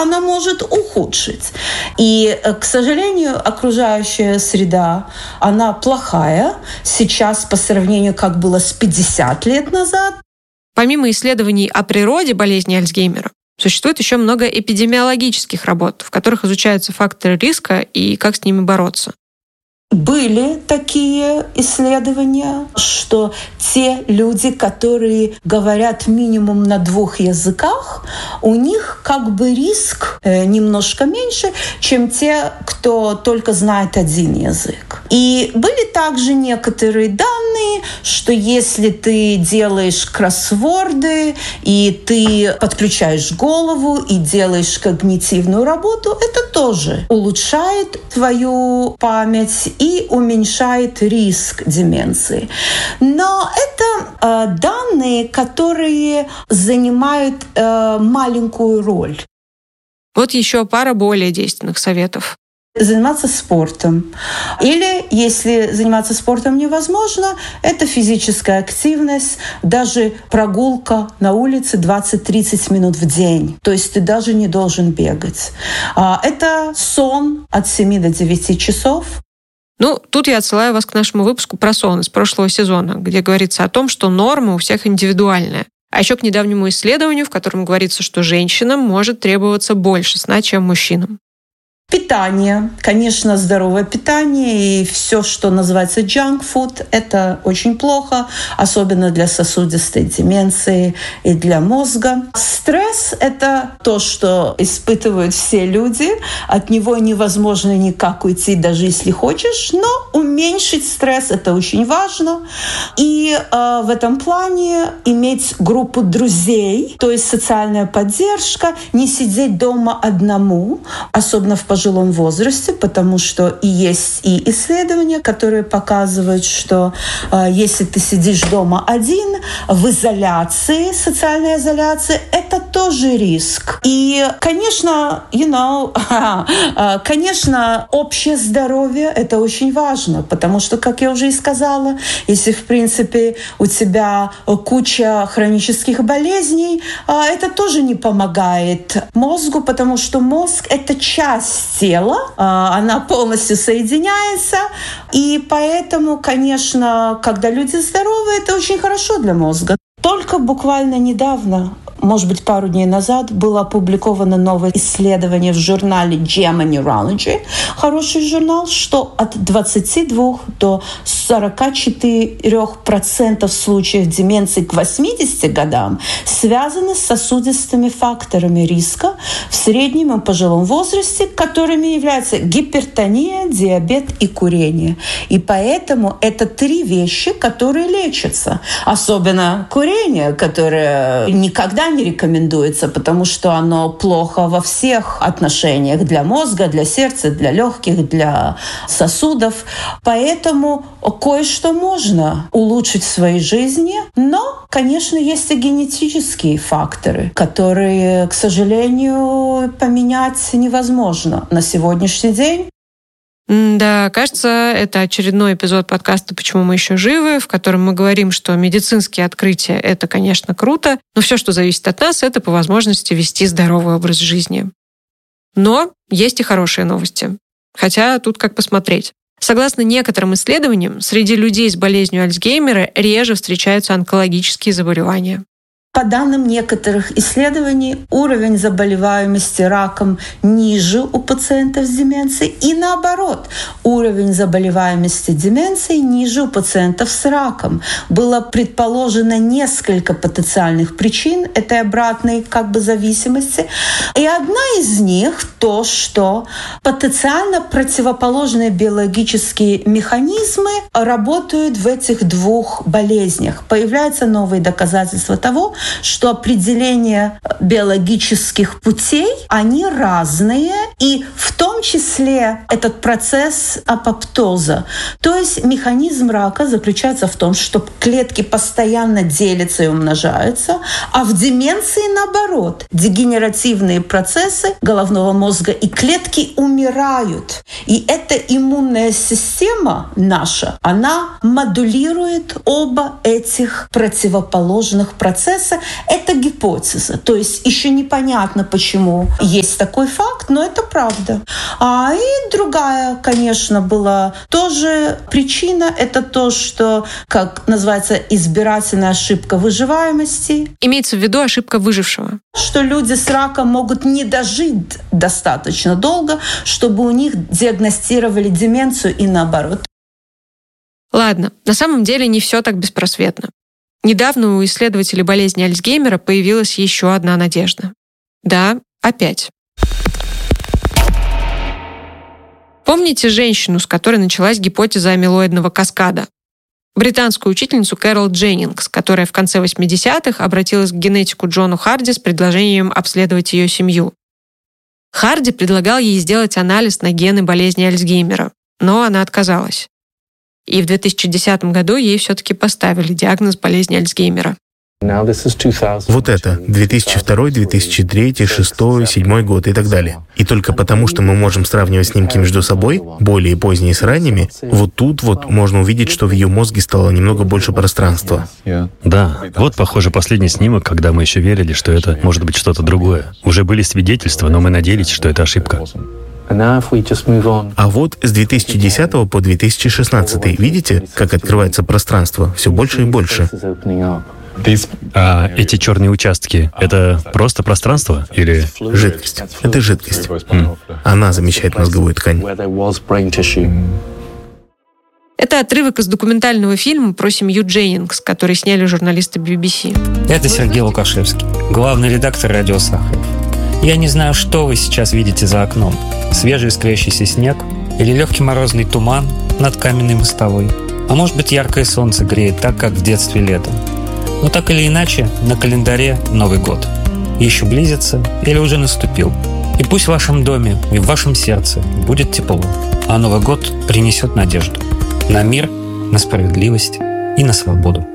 она может ухудшить. И, к сожалению, окружающая среда, она плохая сейчас по сравнению, как было с 50 лет назад. Помимо исследований о природе болезни Альцгеймера, существует еще много эпидемиологических работ, в которых изучаются факторы риска и как с ними бороться. Были такие исследования, что те люди, которые говорят минимум на 2 языках, у них как бы риск немножко меньше, чем те, кто только знает 1 язык. И были также некоторые данные, что если ты делаешь кроссворды, и ты подключаешь голову и делаешь когнитивную работу, это тоже улучшает твою память и уменьшает риск деменции. Но это данные, которые занимают маленькую роль. Вот еще пара более действенных советов. Заниматься спортом. Или, если заниматься спортом невозможно, это физическая активность, даже прогулка на улице 20-30 минут в день. То есть ты даже не должен бегать. Это сон от 7 до 9 часов. Тут я отсылаю вас к нашему выпуску про сон из прошлого сезона, где говорится о том, что норма у всех индивидуальная. А еще к недавнему исследованию, в котором говорится, что женщинам может требоваться больше сна, чем мужчинам. Питание. Конечно, здоровое питание и все, что называется junk food, это очень плохо, особенно для сосудистой деменции и для мозга. Стресс — это то, что испытывают все люди. От него невозможно никак уйти, даже если хочешь, но уменьшить стресс — это очень важно. И в этом плане иметь группу друзей, то есть социальная поддержка, не сидеть дома одному, особенно в пожилом возрасте, потому что и есть и исследования, которые показывают, что если ты сидишь дома один, в изоляции, социальной изоляции, это тоже риск. И, конечно, конечно, общее здоровье — это очень важно, потому что, как я уже и сказала, если, в принципе, у тебя куча хронических болезней, это тоже не помогает мозгу, потому что мозг — это часть тела, она полностью соединяется, и поэтому, конечно, когда люди здоровы, это очень хорошо для мозга. Только буквально недавно, может быть, пару дней назад, было опубликовано новое исследование в журнале JAMA Neurology, хороший журнал, что от 22 до 44% случаев деменции к 80 годам связаны с сосудистыми факторами риска в среднем и пожилом возрасте, которыми являются гипертония, диабет и курение. И поэтому это 3 вещи, которые лечатся. Особенно курение, которое никогда не рекомендуется, потому что оно плохо во всех отношениях для мозга, для сердца, для легких, для сосудов. Поэтому кое-что можно улучшить в своей жизни, но, конечно, есть и генетические факторы, которые, к сожалению, поменять невозможно на сегодняшний день. Да, кажется, это очередной эпизод подкаста «Почему мы еще живы», в котором мы говорим, что медицинские открытия — это, конечно, круто, но все, что зависит от нас, это по возможности вести здоровый образ жизни. Но есть и хорошие новости. Хотя тут как посмотреть. Согласно некоторым исследованиям, среди людей с болезнью Альцгеймера реже встречаются онкологические заболевания. По данным некоторых исследований, уровень заболеваемости раком ниже у пациентов с деменцией, и наоборот, уровень заболеваемости деменцией ниже у пациентов с раком. Было предположено несколько потенциальных причин этой обратной зависимости. И одна из них — то, что потенциально противоположные биологические механизмы работают в этих 2 болезнях. Появляются новые доказательства того, что определение биологических путей, они разные, и в том числе этот процесс апоптоза. То есть механизм рака заключается в том, что клетки постоянно делятся и умножаются, а в деменции наоборот. Дегенеративные процессы головного мозга и клетки умирают. И эта иммунная система наша, она модулирует оба этих противоположных процесса, называется, это гипотеза. То есть еще непонятно, почему есть такой факт, но это правда. И другая, конечно, была тоже причина. Это то, что, как называется, избирательная ошибка выживаемости. Имеется в виду ошибка выжившего. Что люди с раком могут не дожить достаточно долго, чтобы у них диагностировали деменцию и наоборот. Ладно, на самом деле не все так беспросветно. Недавно у исследователей болезни Альцгеймера появилась еще одна надежда. Да, опять. Помните женщину, с которой началась гипотеза амилоидного каскада? Британскую учительницу Кэрол Дженнингс, которая в конце 80-х обратилась к генетику Джону Харди с предложением обследовать ее семью. Харди предлагал ей сделать анализ на гены болезни Альцгеймера, но она отказалась. И в 2010 году ей все-таки поставили диагноз болезни Альцгеймера. Вот это 2002, 2003, 2006, 2007 год и так далее. И только потому, что мы можем сравнивать снимки между собой, более поздние с ранними, вот тут вот можно увидеть, что в ее мозге стало немного больше пространства. Да, вот, похоже, последний снимок, когда мы еще верили, что это может быть что-то другое. Уже были свидетельства, но мы надеялись, что это ошибка. А вот с 2010 по 2016, видите, как открывается пространство все больше и больше? А эти черные участки — это просто пространство или... Жидкость. Это жидкость. Она замещает мозговую ткань. Это отрывок из документального фильма про семью Дженнингс, который сняли журналисты BBC. Это Сергей Лукашевский, главный редактор «Радио Сахаров». Я не знаю, что вы сейчас видите за окном. Свежий искрящийся снег или легкий морозный туман над каменной мостовой. А может быть, яркое солнце греет так, как в детстве летом. Но так или иначе, на календаре Новый год. Еще близится или уже наступил. И пусть в вашем доме и в вашем сердце будет тепло, а Новый год принесет надежду на мир, на справедливость и на свободу.